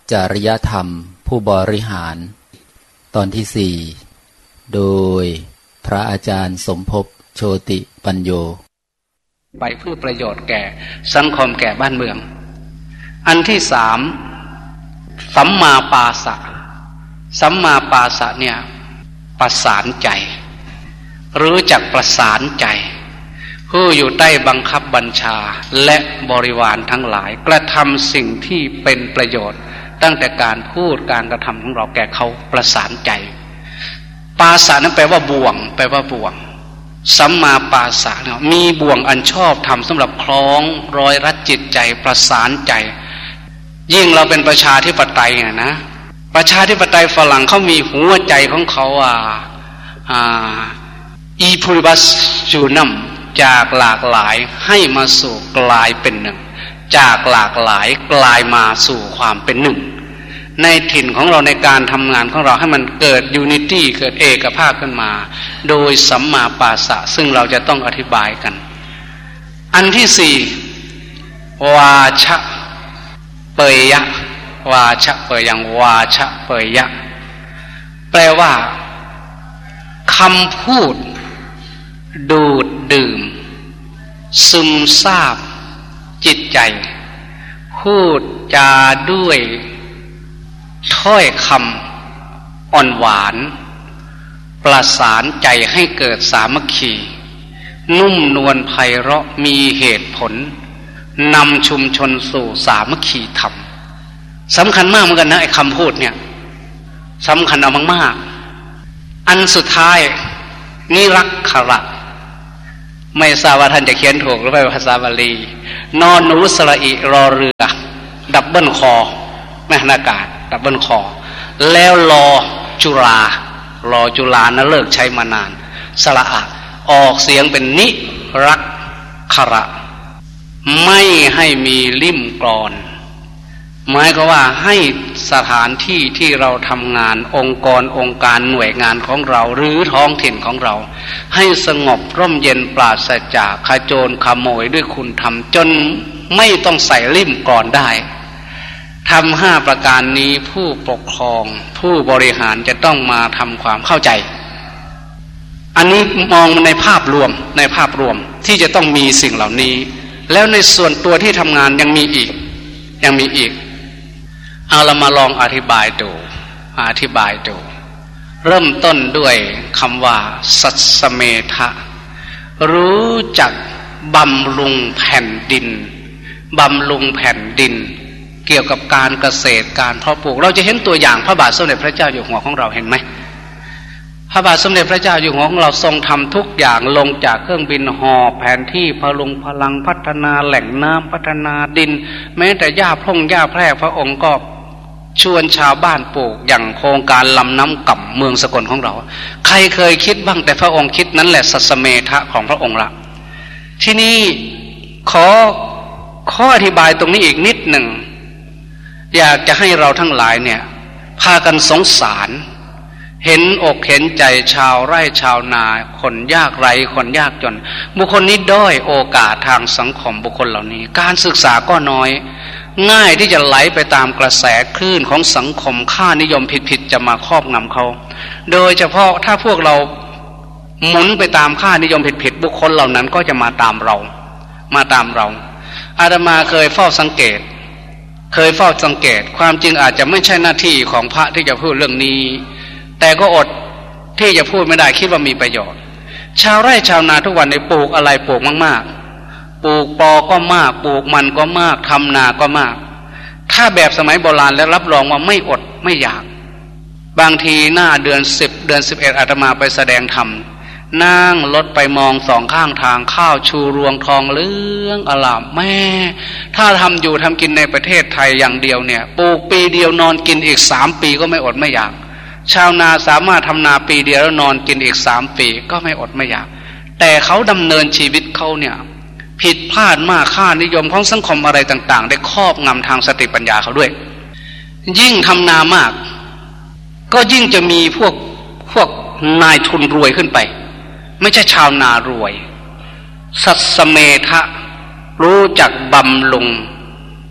จริยธรรมผู้บริหารตอนที่ 4โดยพระอาจารย์สมภพโชติปัญโยไปเพื่อประโยชน์แก่สังคมแก่บ้านเมืองอันที่ 3สัมมาปาสะสัมมาปาสะเนี่ยประสานใจรู้จักประสานใจผู้อยู่ใต้บังคับบัญชาและบริวารทั้งหลายกระทำสิ่งที่เป็นประโยชน์ตั้งแต่การพูดการกระทำของเราแก่เขาประสานใจปาสะนั้นแปลว่าบ่วงแปลว่าบ่วงสัมมาปาสะเนี่ยมีบ่วงอันชอบทำสำหรับคล้องร้อยรัดจิตใจประสานใจยิ่งเราเป็นประชาธิปไตยนะประชาธิปไตยฝรั่งเขามีหัวใจของเขาอีพูริบัสจูนัมจากหลากหลายให้มาสู่กลายเป็นหนึ่งจากหลากหลายกลายมาสู่ความเป็นหนึ่งในถิ่นของเราในการทำงานของเราให้มันเกิดยูนิตี้เกิดเอกภาพขึ้นมาโดยสัมมาปาสะซึ่งเราจะต้องอธิบายกันอันที่ 4วาชะเปยยะวาชะเปยยังวาชะเปยยะแปลว่าคำพูดดูดดื่มซึมซาบจิตใจพูดจาด้วยถ้อยคำอ่อนหวานประสานใจให้เกิดสามัคคีนุ่มนวลไพเราะมีเหตุผลนำชุมชนสู่สามัคคีธรรมสำคัญมากเหมือนกันนะไอ้คำพูดเนี่ยสำคัญเอามากๆอันสุดท้ายนิรักขระไม่ทราบว่าท่านจะเขียนถูกหรือไม่ภาษาบาลีนอนหนูสระอิรอเรือดับเบิลคอแม่นากาศดับเบิลคอแล้วรอจุฬานะเลิกใช้มานานสระอะออกเสียงเป็นนิรักขระไม่ให้มีลิ่มกลอนหมายก็ว่าให้สถานที่ที่เราทำงานองค์การหน่วยงานของเราหรือท้องถิ่นของเราให้สงบร่มเย็นปราศจากขโจรขโมยด้วยคุณธรรมจนไม่ต้องใส่ลิ่มกลอนได้ทำ5ประการนี้ผู้ปกครองผู้บริหารจะต้องมาทำความเข้าใจอันนี้มองในภาพรวมที่จะต้องมีสิ่งเหล่านี้แล้วในส่วนตัวที่ทำงานยังมีอีกเอาเรามาลองอธิบายดูเริ่มต้นด้วยคำว่าสัสเมทะรู้จักบำรุงแผ่นดินเกี่ยวกับการเกษตรการเพาะปลูกเราจะเห็นตัวอย่างพระบาทสมเด็จพระเจ้าอยู่หัวของเราเห็นไหมพระบาทสมเด็จพระเจ้าอยู่หัวของเราทรงทำทุกอย่างลงจากเครื่องบินห่อแผนที่พลุงพลังพัฒนาแหล่งน้ำพัฒนาดินแม้แต่หญ้าแพรกพระองค์ก็ชวนชาวบ้านปลูกอย่างโครงการลำน้ำก่ำเมืองสกลของเราใครเคยคิดบ้างแต่พระองค์คิดนั้นแหละสัสเมทะของพระองค์ละที่นี่ขออธิบายตรงนี้อีกนิดหนึ่งอยากจะให้เราทั้งหลายเนี่ยพากันสงสารเห็นอกเห็นใจชาวไร่ชาวนาคนยากไร้คนยากจนบุคคลนี้ด้อยโอกาสทางสังคมบุคคลเหล่านี้การศึกษาก็น้อยง่ายที่จะไหลไปตามกระแสคลื่นของสังคมค่านิยมผิดๆจะมาครอบงำเขาโดยเฉพาะถ้าพวกเราหมุนไปตามค่านิยมผิดๆบุคคลเหล่านั้นก็จะมาตามเราอาตมาเคยเฝ้าสังเกตความจริงอาจจะไม่ใช่หน้าที่ของพระที่จะพูดเรื่องนี้แต่ก็อดที่จะพูดไม่ได้คิดว่ามีประโยชน์ชาวไร่ชาวนาทุกวันในปลูกอะไรปลูกมากๆปลูกปอก็มากปลูกมันก็มากทำนาก็มากถ้าแบบสมัยโบราณแล้วรับรองว่าไม่อดไม่อยากบางทีหน้าเดือน10เดือน11อาตมาไปแสดงธรรมนั่งรถไปมองสองข้างทางข้าวชูรวงทองเหลืองอร่ามแม่ถ้าทำกินในประเทศไทยอย่างเดียวเนี่ยปลูกปีเดียวนอนกินอีก3ปีก็ไม่อดไม่อยากชาวนาสามารถทำนาปีเดียวแล้วนอนกินอีก3ปีก็ไม่อดไม่อยากแต่เขาดำเนินชีวิตเขาเนี่ยผิดพลาดมากค่านิยมของสังคมอะไรต่างๆได้ครอบงำทางสติปัญญาเขาด้วยยิ่งทำนามากก็ยิ่งจะมีพวกนายทุนรวยขึ้นไปไม่ใช่ชาวนารวยสัสเมทะรู้จักบำรุง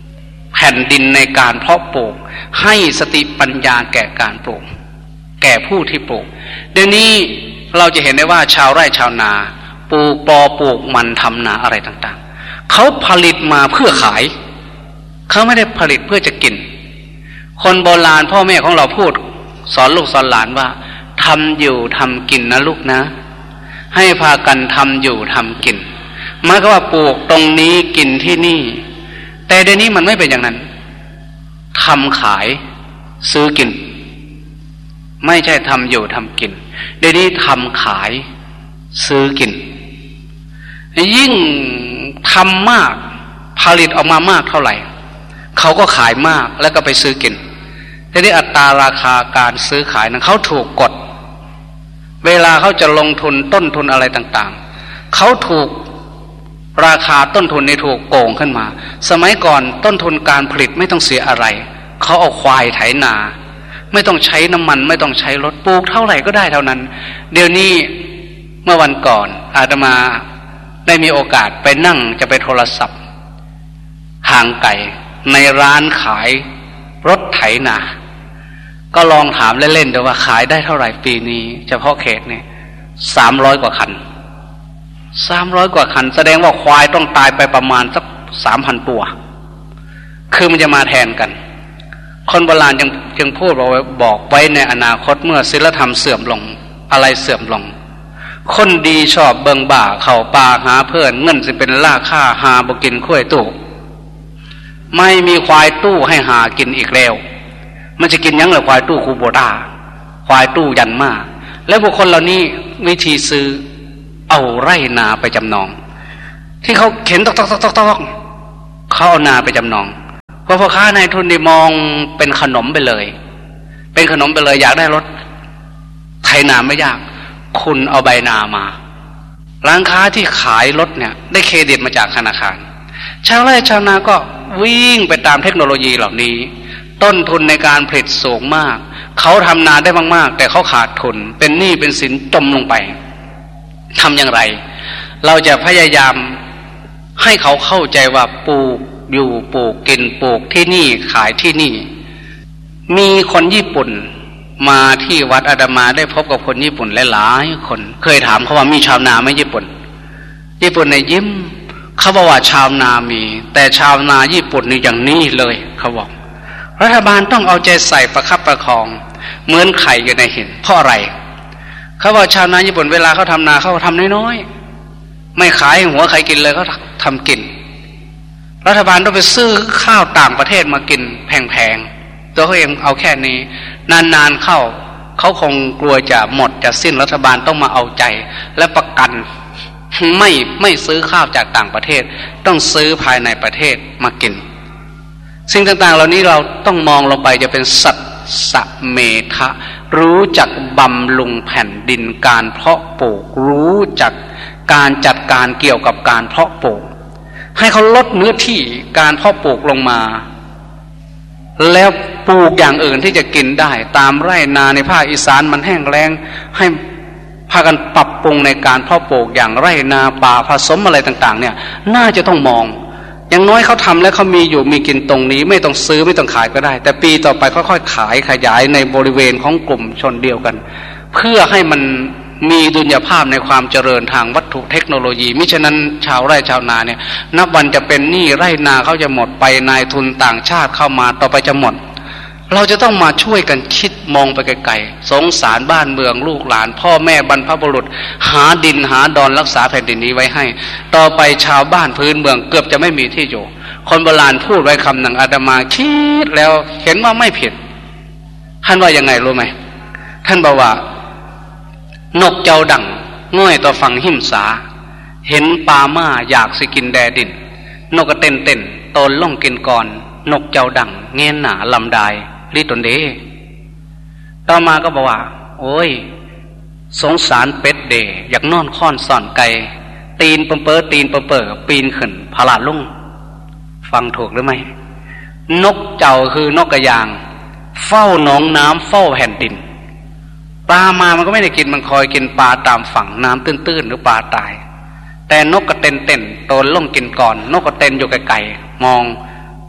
แผ่นดินในการเพาะปลูกให้สติปัญญาแก่การปลูกแก่ผู้ที่ปลูกเดี๋ยวนี้เราจะเห็นได้ว่าชาวไร่ชาวนาปลูกปอปลูกมันทำนาอะไรต่างๆเขาผลิตมาเพื่อขายเขาไม่ได้ผลิตเพื่อจะกินคนโบราณพ่อแม่ของเราพูดสอนลูกสอนหลานว่าทำอยู่ทำกินนะลูกนะให้พากันทำอยู่ทำกินหมายความว่าปลูกตรงนี้กินที่นี่แต่เดี๋ยวนี้มันไม่เป็นอย่างนั้นทำขายซื้อกินไม่ใช่ทำอยู่ทำกินเดี๋ยวนี้ทำขายซื้อกินยิ่งทำมากผลิตออกมามากเท่าไหร่เขาก็ขายมากแล้วก็ไปซื้อกินทีนี้อัตราราคาการซื้อขายนั้นเขาถูกกดเวลาเขาจะลงทุนต้นทุนอะไรต่างๆเขาถูกราคาต้นทุนนี่ถูกโกงขึ้นมาสมัยก่อนต้นทุนการผลิตไม่ต้องเสียอะไรเขาเอาควายไถนาไม่ต้องใช้น้ำมันไม่ต้องใช้รถปลูกเท่าไหร่ก็ได้เท่านั้นเดี๋ยวนี้เมื่อวันก่อนอาตมาได้มีโอกาสไปนั่งจะไปโทรศัพท์ห่างไกลในร้านขายรถไถนาก็ลองถามเล่นๆดูว่าขายได้เท่าไหร่ปีนี้เฉพาะเขตเนี่ย300 กว่าคัน300 กว่าคันแสดงว่าควายต้องตายไปประมาณสัก 3,000 ตัวคือมันจะมาแทนกันคนโบราณจึงพูดบอกไว้ในอนาคตเมื่อศีลธรรมเสื่อมลงอะไรเสื่อมลงคนดีชอบเบิ่งบ่าเข้าป่าหาเพื่อนเงินสิเป็นราคาหาบ่กินข้วยตู้ไม่มีควายตู้ให้หากินอีกแล้วมันจะกินยังล่ะควายตู้คูโบต้าควายตู้ยันมาแล้วบุคคลเหล่านี้วิธีซื้อเอาไร่นาไปจำนองที่เขาเข็นตอกเขาเอานาไปจำนองเพราะพ่อค้านายทุนได้มองเป็นขนมไปเลยเป็นขนมไปเลยอยากได้รถไถนาไม่ยากคุณเอาใบนามาร้านค้าที่ขายรถเนี่ยได้เครดิตมาจากธนาคารชาวไร่ชาวนาก็วิ่งไปตามเทคโนโลยีเหล่านี้ต้นทุนในการผลิตสูงมากเขาทำนาได้มากๆแต่เขาขาดทุนเป็นหนี้เป็นสินจมลงไปทำอย่างไรเราจะพยายามให้เขาเข้าใจว่าปลูกอยู่ปลูกกินปลูกที่นี่ขายที่นี่มีคนญี่ปุ่นมาที่วัดอาตมาได้พบกับคนญี่ปุ่นหลายๆคนเคยถามเขาว่ามีชาวนาไหมญี่ปุ่นในยิ้มเขาบอกว่าชาวนามีแต่ชาวนาญี่ปุ่นนี่อย่างนี้เลยเขาบอกรัฐบาลต้องเอาใจใส่ประคับประคองเหมือนไข่อยู่ในหินเพราะอะไรเขาบอกชาวนาญี่ปุ่นเวลาเขาทำนาเขาทำน้อยๆไม่ขายหัวใครกินเลยเขาทำกินรัฐบาลต้องไปซื้อข้าวต่างประเทศมากินแพงๆตัวเขาเองเอาแค่นี้นานๆเข้าเขาคงกลัวจะหมดจะสิ้นรัฐบาลต้องมาเอาใจและประกันไม่ซื้อข้าวจากต่างประเทศต้องซื้อภายในประเทศมากินสิ่งต่างๆเหล่านี้เราต้องมองลงไปจะเป็นสัตสเมทะรู้จักบำรุงแผ่นดินการเพาะปลูกรู้จักการจัดการเกี่ยวกับการเพาะปลูกให้เขาลดเนื้อที่การเพาะปลูกลงมาแล้วปลูกอย่างอื่นที่จะกินได้ตามไร่นาในภาคอีสานมันแห้งแล้งให้พากันปรับปรุงในการเพาะปลูกอย่างไร่นาป่าผสมอะไรต่างๆเนี่ยน่าจะต้องมองอย่างน้อยเขาทำแล้วเขามีอยู่มีกินตรงนี้ไม่ต้องซื้อไม่ต้องขายก็ได้แต่ปีต่อไปค่อยๆขายขยายในบริเวณของกลุ่มชนเดียวกันเพื่อให้มันมีดุลยภาพในความเจริญทางวัตถุเทคโนโลยีมิฉะนั้นชาวไร่ชาวนาเนี่ยนับวันจะเป็นหนี้ไร่นาเขาจะหมดไปนายทุนต่างชาติเข้ามาต่อไปจะหมดเราจะต้องมาช่วยกันคิดมองไปไกลๆสงสารบ้านเมืองลูกหลานพ่อแม่บรรพบุรุษหาดินหาดอนรักษาแผ่นดินนี้ไว้ให้ต่อไปชาวบ้านพื้นเมืองเกือบจะไม่มีที่อยู่คนโบราณพูดไว้คำหนึ่งอาตมาคิดแล้วเห็นว่าไม่ผิดท่านว่ายังไงรู้ไหมท่านบอกว่านกเจ้าดั่งง่อยต่อฟังหิมสาเห็นปลาม่าอยากสิกินแดดินนกกระเต้นตนล่องกินก่อนนกเจ้าดั่งเงี้ยหนาลำดายรีตนเดต่อมาก็บอกว่าโอ้ยสงสารเป็ดเดอยากนอนค้อนซ่อนไก่ตีนเปิดตีนเปิดปีนขึ้นพลาดลุ่งฟังถูกหรือไม่นกเจ้าคือนกกระยางเฝ้าหนองน้ำเฝ้าแผ่นดินปลามามันก็ไม่ได้กินมันคอยกินปลาตามฝั่งน้ำตื้นๆหรือปลาตายแต่นกกระเต้นโตนล่องกินก่อนนกกระเต้นอยู่ไกลๆมอง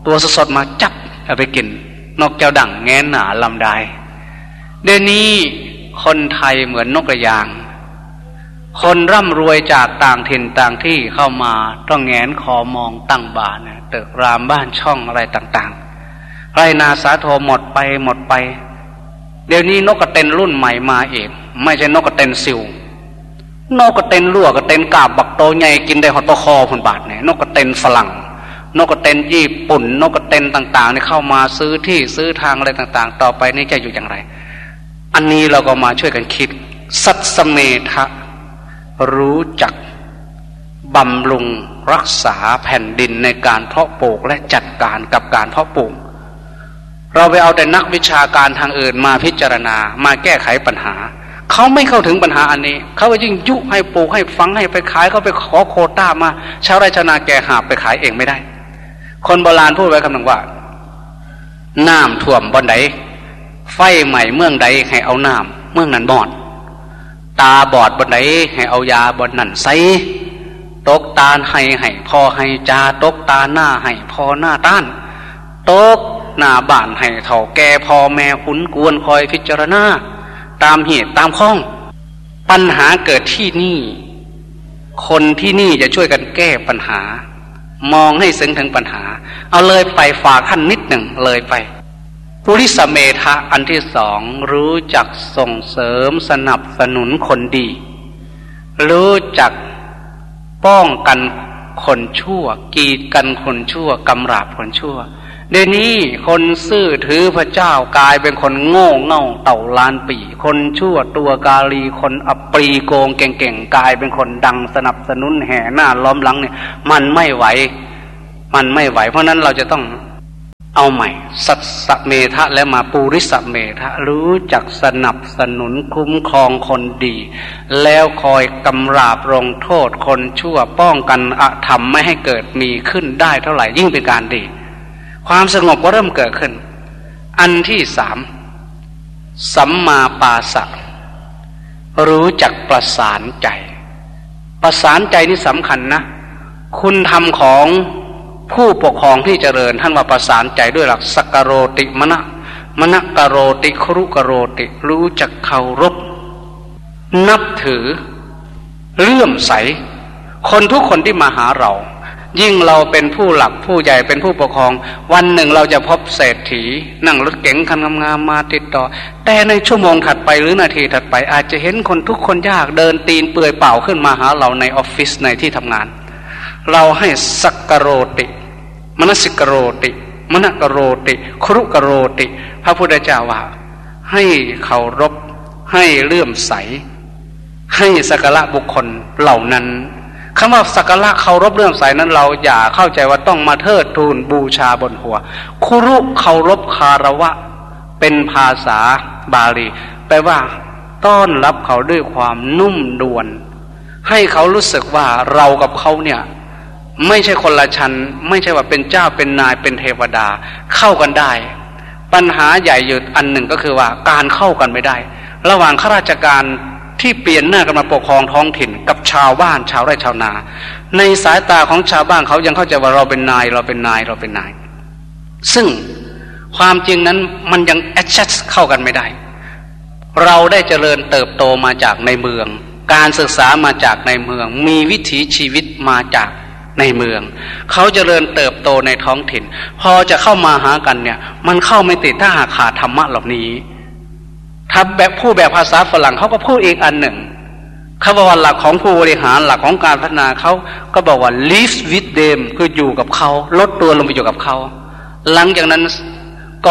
ตัวสดๆมาจับเอาไปกินนกแก้วดั่งแง้นหนาลำได้เดี๋ยวนี้คนไทยเหมือนนกกระยางคนร่ำรวยจากต่างถิ่นต่างที่เข้ามาต้องแงนคอมองตั้งบ้านตึกรามบ้านช่องอะไรต่างๆไรนาสาโทหมดไปเดี๋ยวนี้นกกระเต็นรุ่นใหม่มาเองไม่ใช่นกกระเต็นซิวนกกระเต็นรั่วกระเต็นกาบบักโตใหญ่กินได้หอตคอพันบาทเนี่ยนกกระเต็นฝรั่งนกกระเต็นญี่ปุ่นนกกระเต็นต่างๆนี่เข้ามาซื้อที่ซื้อทางอะไรต่างๆต่อไปนี่จะอยู่อย่างไรอันนี้เราก็มาช่วยกันคิดสัตสเมทะรู้จักบำรุงรักษาแผ่นดินในการเพาะปลูกและจัดการกับการเพาะปลูกเราไปเอาแต่นักวิชาการทางอื่นมาพิจารณามาแก้ไขปัญหาเขาไม่เข้าถึงปัญหาอันนี้เขาไปยิ่งยุให้ปลูกให้ฟังให้ไปขายเขาไปขอโควต้ามาชาวไร่ชาวนาแก่หาไปขายเองไม่ได้คนโบราณพูดไว้คำหนึ่งว่าน้ำท่วมบ่อนใดไฟใหม่เมืองใดให้เอาน้ำเมืองนั้นบอดตาบอดบ่อนใดให้เอายาบ่อนนั้นใส่ตกตาให้พอให้จาตกตาหน้าให้พอหน้าต้านตกหน้าบ้านให้เฒ่าแก่พ่อแม่ขุนกวนคอยพิจารณาตามเหตุตามข้องปัญหาเกิดที่นี่คนที่นี่จะช่วยกันแก้ปัญหามองให้ซึ้งถึงปัญหาเอาเลยไปฝากท่านนิดหนึ่งเลยไปปุริสเมธะอันที่สองรู้จักส่งเสริมสนับสนุนคนดีรู้จักป้องกันคนชั่วกีดกันคนชั่วกำราบคนชั่วเดี๋ยวนี้คนซื่อถือพระเจ้ากลายเป็นคนโง่เง่าเต่าล้านปีคนชั่วตัวกาลีคนอัปรีโกงเก่งๆกลายเป็นคนดังสนับสนุนแห่หน้าล้อมหลังเนี่ยมันไม่ไหวเพราะนั้นเราจะต้องเอาใหม่สัตสเมทะและมาปุริสเมทะรู้จักสนับสนุนคุ้มครองคนดีแล้วคอยกำราบลงโทษคนชั่วป้องกันอธรรมไม่ให้เกิดมีขึ้นได้เท่าไหร่ยิ่งเป็นการดีความสงบก็เริ่มเกิดขึ้นอันที่สามสัมมาปาสะรู้จักประสานใจนี่สำคัญนะคุณธรรมของผู้ปกครองที่เจริญท่านว่าประสานใจด้วยหลักสักกโรติมณกโรติครุกโรติรู้จักเคารพนับถือเลื่อมใสคนทุกคนที่มาหาเรายิ่งเราเป็นผู้หลักผู้ใหญ่เป็นผู้ปกครองวันหนึ่งเราจะพบเศรษฐีนั่งรถเก๋งคันงามๆมาติดต่อแต่ในชั่วโมงถัดไปหรือนาทีถัดไปอาจจะเห็นคนทุกคนยากเดินตีนเปื่อยเปล่าขึ้นมาหาเราในออฟฟิศในที่ทำงานเราให้สักกโรติมนสิกโรติมณกโรติครุกโรติพระพุทธเจ้าว่าให้เคารพให้เลื่อมใสให้สักการะบุคคลเหล่านั้นคำว่าสักการะเคารพเลื่อมใสนั้นเราอย่าเข้าใจว่าต้องมาเทิดทูนบูชาบนหัวครุเคารพคารวะเป็นภาษาบาลีแปลว่าต้อนรับเขาด้วยความนุ่มนวลให้เขารู้สึกว่าเรากับเขาเนี่ยไม่ใช่คนละชั้นไม่ใช่ว่าเป็นเจ้าเป็นนายเป็นเทวดาเข้ากันได้ปัญหาใหญ่อยู่อันหนึ่งก็คือว่าการเข้ากันไม่ได้ระหว่างข้าราชการที่เปลี่ยนหน้ากันมาปกครองท้องถิ่นกับชาวบ้านชาวไร่ชาวนาในสายตาของชาวบ้านเขายังเข้าใจว่าเราเป็นนายซึ่งความจริงนั้นมันยังแอดจัสเข้ากันไม่ได้เราได้เจริญเติบโตมาจากในเมืองการศึกษามาจากในเมืองมีวิถีชีวิตมาจากในเมืองเขาเจริญเติบโตในท้องถิ่นพอจะเข้ามาหากันเนี่ยมันเข้าไม่ติดถ้าหากขาดธรรมะเหล่านี้ถ้าแบบผู้แบบภาษาฝรั่งเขาก็พูดอีกอันหนึ่งเขาบอกว่าหลักของผู้บริหารหลักของการพัฒนาเขาก็บอกว่า live with them คืออยู่กับเขาลดตัวลงไปอยู่กับเขาหลังจากนั้นก็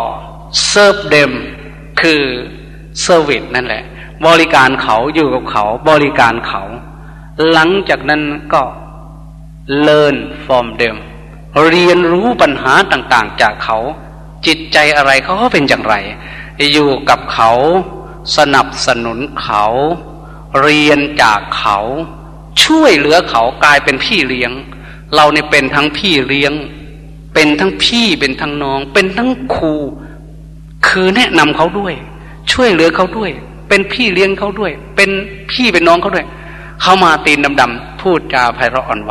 serve them คือ service นั่นแหละบริการเขาอยู่กับเขาบริการเขาหลังจากนั้นก็ learn from them เรียนรู้ปัญหาต่างๆจากเขาจิตใจอะไรเขาเป็นอย่างไรอยู่กับเขาสนับสนุนเขาเรียนจากเขาช่วยเหลือเขากลายเป็นพี่เลี้ยงเราเนี่ยเป็นทั้งพี่เลี้ยงเป็นทั้งพี่เป็นทั้งน้องเป็นทั้งครูคือแนะนำเขาด้วยช่วยเหลือเขาด้วยเป็นพี่เลี้ยงเขาด้วยเป็นพี่เป็นน้องเขาด้วยเขามาตีนดำๆพูดจาไพเราะอ่อนหวาน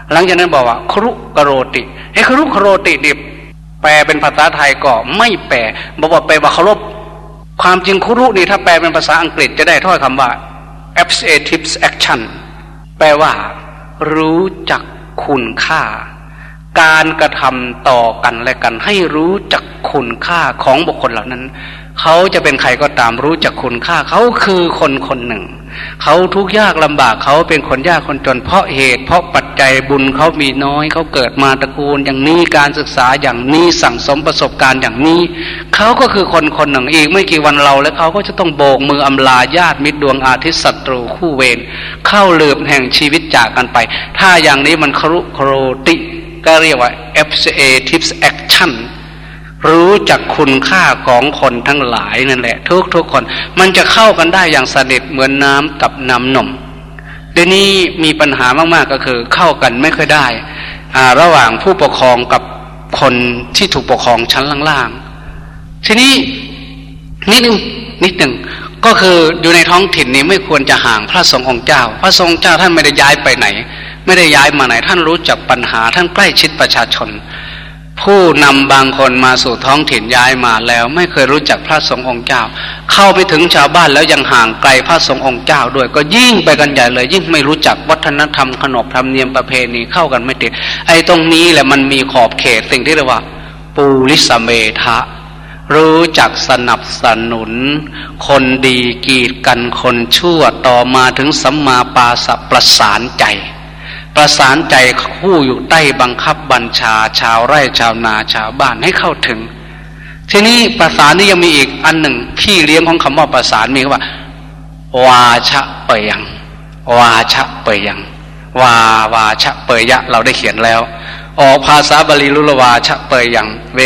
หลังจากนั้นบอกว่าครุกโรติให้ครุกโรติดิบแปลเป็นภาษาไทยก็ไม่แปลบอกว่าแปลว่าเคารพความจริงครุนี่ถ้าแปลเป็นภาษาอังกฤษจะได้ถ้อยคำว่า appreciative action แปลว่ารู้จักคุณค่าการกระทำต่อกันและกันให้รู้จักคุณค่าของบุคคลเหล่านั้นเขาจะเป็นใครก็ตามรู้จักคุณค่าเขาคือคนคนหนึ่งเขาทุกข์ยากลำบากเขาเป็นคนยากคนจนเพราะเหตุเพราะปัจจัยบุญเขามีน้อยเขาเกิดมาตระกูลอย่างนี้การศึกษาอย่างนี้สั่งสมประสบการณ์อย่างนี้เขาก็คือคนคนหนึ่งอีกไม่กี่วันเราและเขาก็จะต้องโบกมืออำลาญาติมิตรดวงอาทิตย์ศัตรูคู่เวรเข้าเลือบแห่งชีวิตจากกันไปถ้าอย่างนี้มันครุโครติก็เรียกว่า appreciative action รู้จักคุณค่าของคนทั้งหลายนั่นแหละทุกคนมันจะเข้ากันได้อย่างสนิทเหมือนน้ำกับน้ำนมเดี๋ยวนี้มีปัญหามากๆก็คือเข้ากันไม่ค่อยได้ระหว่างผู้ปกครองกับคนที่ถูกปกครองชั้นล่างๆทีนี้นิดหนึ่งก็คืออยู่ในท้องถิ่นนี้ไม่ควรจะห่างพระสงฆ์องค์เจ้าพระสงฆ์เจ้าท่านไม่ได้ย้ายไปไหนไม่ได้ย้ายมาไหนท่านรู้จักปัญหาท่านใกล้ชิดประชาชนผู้นำบางคนมาสู่ท้องถิ่นย้ายมาแล้วไม่เคยรู้จักพระสงฆ์องค์เจ้าเข้าไปถึงชาวบ้านแล้วยังห่างไกลพระสงฆ์องค์เจ้าด้วยก็ยิ่งไปกันใหญ่เลยยิ่งไม่รู้จักวัฒนธรรมขนบธรรมเนียมประเพณีเข้ากันไม่ติดไอ้ตรงนี้แหละมันมีขอบเขตสิ่งที่เรียกว่าปูริสเมทะรู้จักสนับสนุนคนดีกีดกันคนชั่วต่อมาถึงสัมมาปาสะประสานใจคู่อยู่ใต้บังคับบัญชาชาวไร่ชาวนาชาวบ้านให้เข้าถึงทีนี้ประสานนี่ยังมีอีกอันหนึ่งพี่เลี้ยงของคำว่าประสานมีคำว่าวาชะเปยังวาชะเปยังวาชะเปยะเราได้เขียนแล้วออกภาษาบาลีลุลวาชะเปยัง